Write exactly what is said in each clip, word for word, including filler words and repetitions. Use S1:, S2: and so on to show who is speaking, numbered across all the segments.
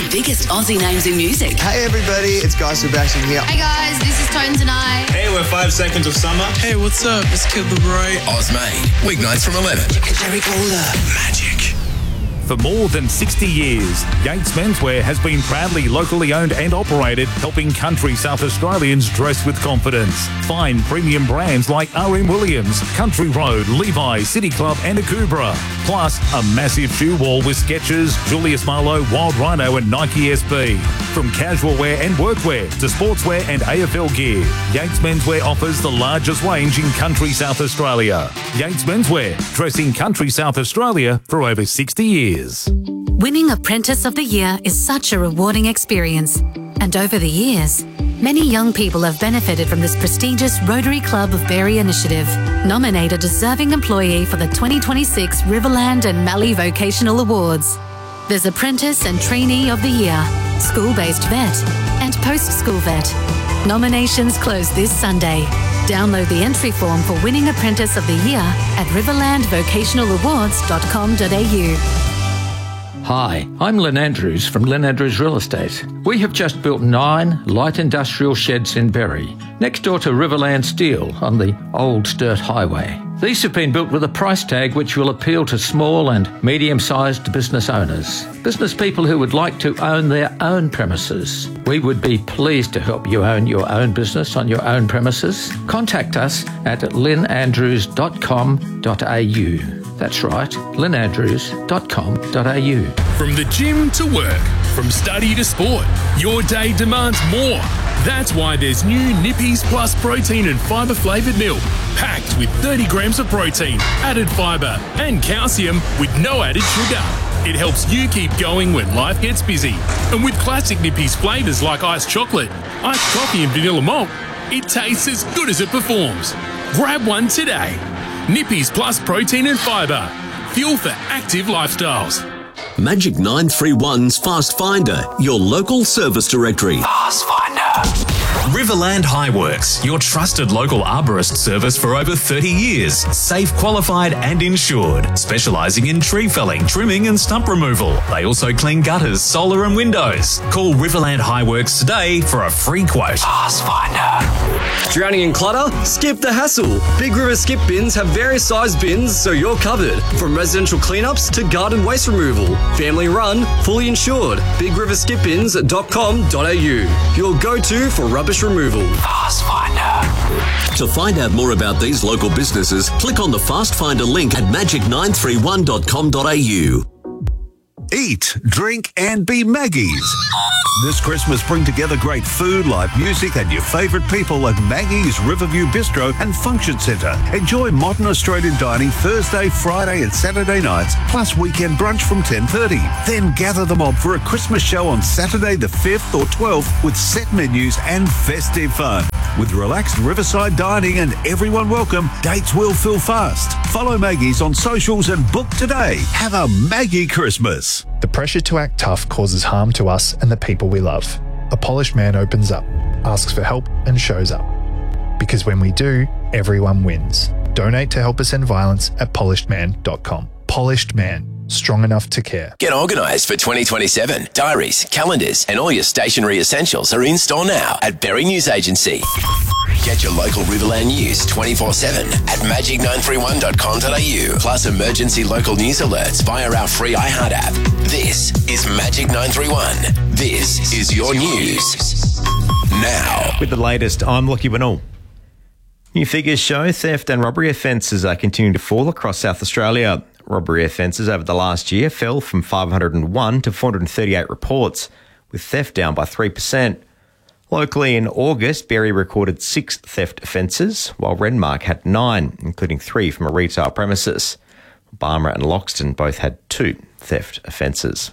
S1: biggest Aussie names in music.
S2: Hey everybody, it's Guy Sebastian here.
S3: Hey guys, this is Tones and I.
S4: Hey, we're Five Seconds of Summer.
S5: Hey, what's up? It's Kid Laroi.
S6: Ozmade, weeknights from eleven.
S2: Jerry Calder.
S6: Magic.
S7: For more than sixty years, Yates Menswear has been proudly locally owned and operated, helping country South Australians dress with confidence. Find premium brands like R M Williams, Country Road, Levi, City Club and Akubra. Plus, a massive shoe wall with Skechers, Julius Marlowe, Wild Rhino and Nike S B. From casual wear and workwear to sportswear and A F L gear, Yates Menswear offers the largest range in country South Australia. Yates Menswear, dressing country South Australia for over sixty years.
S8: Winning Apprentice of the Year is such a rewarding experience. And over the years, many young people have benefited from this prestigious Rotary Club of Berry initiative. Nominate a deserving employee for the twenty twenty-six Riverland and Mallee Vocational Awards. There's Apprentice and Trainee of the Year, School-Based Vet, and Post-School Vet. Nominations close this Sunday. Download the entry form for Winning Apprentice of the Year at riverland vocational awards dot com dot a u.
S9: Hi, I'm Lynn Andrews from Lynn Andrews Real Estate. We have just built nine light industrial sheds in Berry, next door to Riverland Steel on the Old Sturt Highway. These have been built with a price tag which will appeal to small and medium-sized business owners, business people who would like to own their own premises. We would be pleased to help you own your own business on your own premises. Contact us at lynn andrews dot com dot a u. That's right, lynn andrews dot com dot a u.
S10: From the gym to work, from study to sport, your day demands more. That's why there's new Nippies Plus protein and fibre flavoured milk, packed with thirty grams of protein, added fibre and calcium with no added sugar. It helps you keep going when life gets busy. And with classic Nippies flavours like iced chocolate, iced coffee and vanilla malt, it tastes as good as it performs. Grab one today. Nippies Plus protein and fibre. Fuel for active lifestyles.
S11: Magic nine three one's Fast Finder, your local service directory.
S6: Fast Finder.
S12: Riverland Highworks, your trusted local arborist service for over thirty years. Safe, qualified and insured. Specialising in tree felling, trimming and stump removal. They also clean gutters, solar and windows. Call Riverland Highworks today for a free quote.
S6: Fast Finder.
S13: Drowning in clutter? Skip the hassle. Big River Skip Bins have various size bins so you're covered. From residential cleanups to garden waste removal. Family run, fully insured. big river skip bins dot com dot a u. Your go-to for rubbish removal.
S6: Fast Finder.
S11: To find out more about these local businesses, click on the Fast Finder link at magic nine three one dot com dot a u.
S14: Eat, drink and be Maggie's. This Christmas, bring together great food, live music and your favourite people at Maggie's Riverview Bistro and Function Centre. Enjoy modern Australian dining Thursday, Friday and Saturday nights, plus weekend brunch from ten thirty. Then gather the mob for a Christmas show on Saturday the fifth or twelfth with set menus and festive fun. With relaxed riverside dining and everyone welcome, dates will fill fast. Follow Maggie's on socials and book today. Have a Maggie Christmas.
S15: The pressure to act tough causes harm to us and the people we love. A polished man opens up, asks for help and shows up. Because when we do, everyone wins. Donate to help us end violence at polished man dot com. Polished Man. Strong enough to care.
S6: Get organised for twenty twenty-seven. Diaries, calendars and all your stationery essentials are in store now at Berry News Agency. Get your local Riverland news twenty-four seven at magic nine three one dot com dot a u. Plus emergency local news alerts via our free iHeart app. This is Magic nine three one. This is your news. Now.
S16: With the latest, I'm Lockie Winnell. New figures show theft and robbery offences are continuing to fall across South Australia. Robbery offences over the last year fell from five hundred one to four hundred thirty-eight reports, with theft down by three percent. Locally in August, Berry recorded six theft offences, while Renmark had nine, including three from a retail premises. Barmah and Loxton both had two theft offences.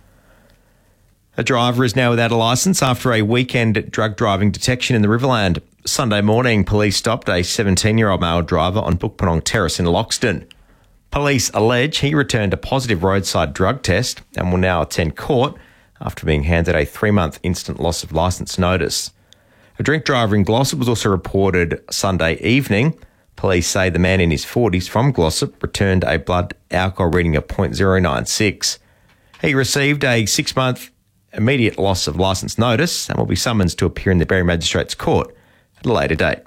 S16: A driver is now without a licence after a weekend drug driving detection in the Riverland. Sunday morning, police stopped a seventeen-year-old male driver on Bookpurnong Terrace in Loxton. Police allege he returned a positive roadside drug test and will now attend court after being handed a three-month instant loss of licence notice. A drink driver in Glossop was also reported Sunday evening. Police say the man in his forties from Glossop returned a blood alcohol reading of point zero nine six. He received a six-month immediate loss of licence notice and will be summoned to appear in the Berry Magistrates Court at a later date.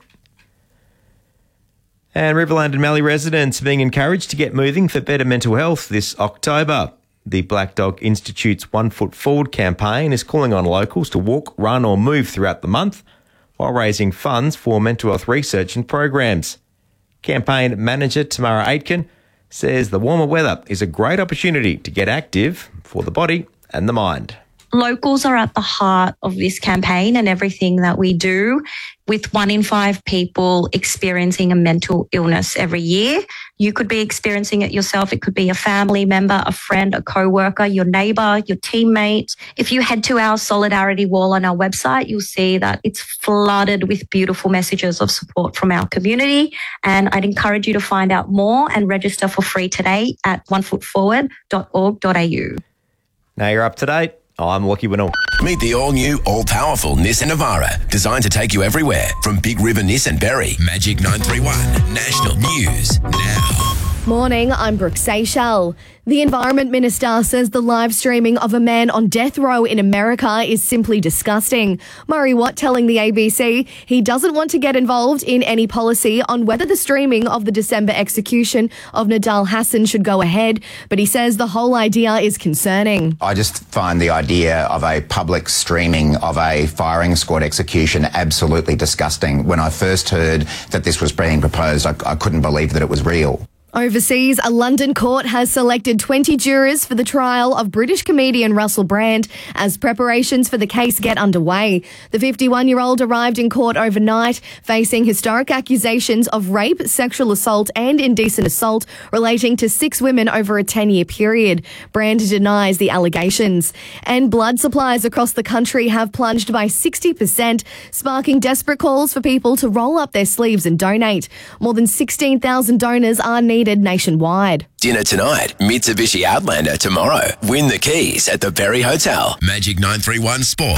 S16: And Riverland and Mallee residents are being encouraged to get moving for better mental health this October. The Black Dog Institute's One Foot Forward campaign is calling on locals to walk, run or move throughout the month while raising funds for mental health research and programs. Campaign manager Tamara Aitken says the warmer weather is a great opportunity to get active for the body and the mind.
S4: Locals are at the heart of this campaign and everything that we do, with one in five people experiencing a mental illness every year. You could be experiencing it yourself. It could be a family member, a friend, a co-worker, your neighbour, your teammate. If you head to our Solidarity Wall on our website, you'll see that it's flooded with beautiful messages of support from our community. And I'd encourage you to find out more and register for free today at one foot forward dot org dot a u.
S16: Now you're up to date. I'm Lockie Winnell.
S6: Meet the all-new, all-powerful Nissan Navara, designed to take you everywhere. From Big River Nissan Berry, Magic nine three one, National News Now.
S17: Morning, I'm Brooke Seychelles. The Environment Minister says the live streaming of a man on death row in America is simply disgusting. Murray Watt telling the A B C he doesn't want to get involved in any policy on whether the streaming of the December execution of Nidal Hasan should go ahead, but he says the whole idea is concerning.
S18: I just find the idea of a public streaming of a firing squad execution absolutely disgusting. When I first heard that this was being proposed, I, I couldn't believe that it was real.
S17: Overseas, a London court has selected twenty jurors for the trial of British comedian Russell Brand as preparations for the case get underway. The fifty-one-year-old arrived in court overnight, facing historic accusations of rape, sexual assault and indecent assault relating to six women over a ten-year period. Brand denies the allegations. And blood supplies across the country have plunged by sixty percent, sparking desperate calls for people to roll up their sleeves and donate. More than sixteen thousand donors are needed nationwide.
S6: Dinner tonight, Mitsubishi Outlander tomorrow. Win the keys at the Berry Hotel. Magic nine three one Sport.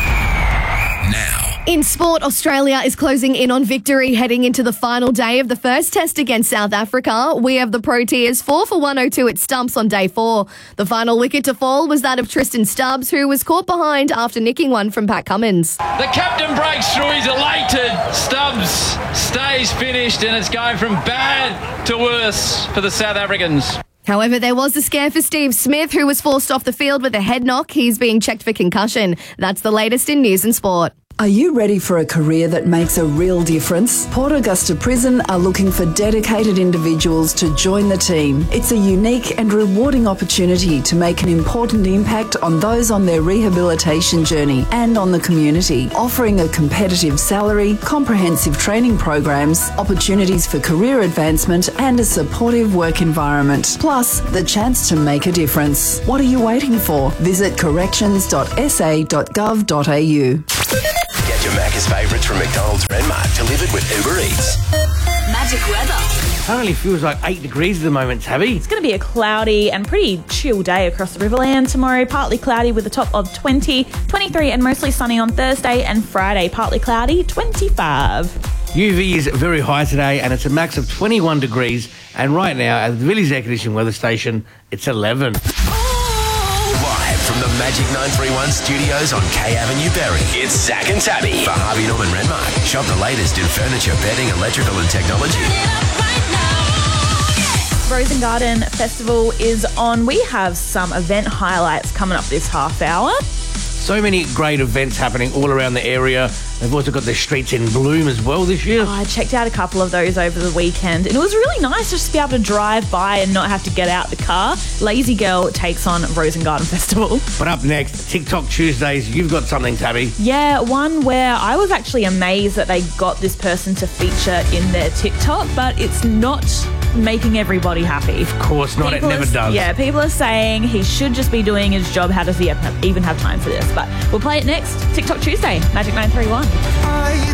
S6: Now.
S17: In sport, Australia is closing in on victory heading into the final day of the first test against South Africa. We have the Proteas four for one oh two at stumps on day four. The final wicket to fall was that of Tristan Stubbs, who was caught behind after nicking one from Pat Cummins.
S19: The captain breaks through, he's elated. Stubbs stays finished and it's going from bad to worse for the South Africans.
S17: However, there was a scare for Steve Smith, who was forced off the field with a head knock. He's being checked for concussion. That's the latest in news and sport.
S20: Are you ready for a career that makes a real difference? Port Augusta Prison are looking for dedicated individuals to join the team. It's a unique and rewarding opportunity to make an important impact on those on their rehabilitation journey and on the community, offering a competitive salary, comprehensive training programs, opportunities for career advancement and a supportive work environment. Plus, the chance to make a difference. What are you waiting for? Visit corrections dot s a dot gov dot a u.
S6: Get your Macca's favourites from McDonald's Renmark delivered with Uber Eats.
S1: Magic weather.
S21: Currently feels like eight degrees at the moment, Tabby.
S22: It's going to be a cloudy and pretty chill day across the Riverland tomorrow. Partly cloudy with a top of twenty, twenty-three and mostly sunny on Thursday, and Friday partly cloudy, twenty-five.
S21: U V is very high today and it's a max of twenty-one degrees, and right now at the Village Air Conditioning Weather Station it's eleven.
S6: Live from the Magic nine three one studios on K Avenue, Berry, it's Zach and Tabby for Harvey Norman Renmark. Shop the latest in furniture, bedding, electrical and technology.
S22: Rose and Garden Festival is on. We have some event highlights coming up this half hour.
S21: So many great events happening all around the area. They've also got the streets in bloom as well this year.
S22: Oh, I checked out a couple of those over the weekend and it was really nice just to be able to drive by and not have to get out the car. Lazy Girl takes on Rose and Garden Festival.
S21: But up next, TikTok Tuesdays, you've got something, Tabby.
S22: Yeah, one where I was actually amazed that they got this person to feature in their TikTok, but it's not making everybody happy.
S21: Of course not,
S22: people
S21: it never
S22: are,
S21: does.
S22: Yeah, people are saying he should just be doing his job. How does he even have time for this? But we'll play it next. TikTok Tuesday, Magic nine three one.
S2: Are you